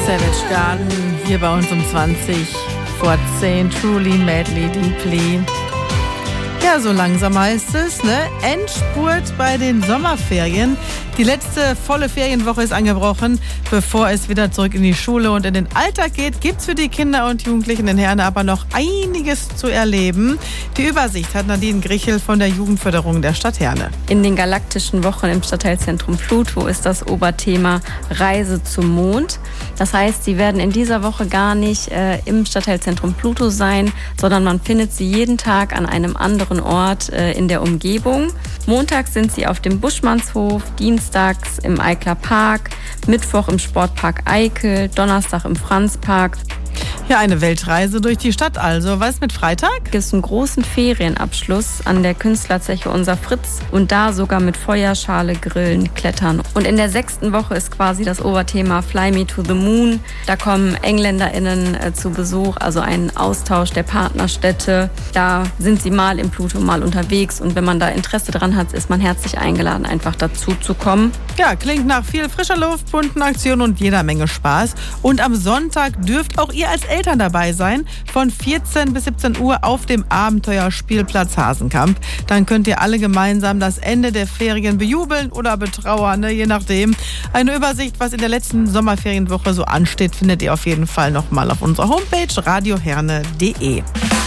Savage Garden hier bei uns um 20 vor 10. Truly, Madly, Deeply. Ja, so langsam heißt es, ne? Endspurt bei den Sommerferien. Die letzte volle Ferienwoche ist angebrochen. Bevor es wieder zurück in die Schule und in den Alltag geht, gibt's für die Kinder und Jugendlichen in Herne aber noch einiges zu erleben. Die Übersicht hat Nadine Grichel von der Jugendförderung der Stadt Herne. In den galaktischen Wochen im Stadtteilzentrum Pluto ist das Oberthema Reise zum Mond. Das heißt, sie werden in dieser Woche gar nicht im Stadtteilzentrum Pluto sein, sondern man findet sie jeden Tag an einem anderen Ort in der Umgebung. Montags sind sie auf dem Buschmannshof, dienstags im Eikler Park, Mittwoch im Sportpark Eickel, Donnerstag im Franzpark. Ja, eine Weltreise durch die Stadt also. Was mit Freitag? Es gibt einen großen Ferienabschluss an der Künstlerzeche Unser Fritz und da sogar mit Feuerschale, Grillen, Klettern. Und in der 6. Woche ist quasi das Oberthema Fly Me to the Moon. Da kommen EngländerInnen zu Besuch, also ein Austausch der Partnerstädte. Da sind sie mal im Pluto, mal unterwegs und wenn man da Interesse dran hat, ist man herzlich eingeladen, einfach dazu zu kommen. Ja, klingt nach viel frischer Luft, bunten Aktionen und jeder Menge Spaß. Und am Sonntag dürft auch ihr als Eltern dabei sein, von 14 bis 17 Uhr auf dem Abenteuerspielplatz Hasenkamp. Dann könnt ihr alle gemeinsam das Ende der Ferien bejubeln oder betrauern, je nachdem. Eine Übersicht, was in der letzten Sommerferienwoche so ansteht, findet ihr auf jeden Fall nochmal auf unserer Homepage radioherne.de.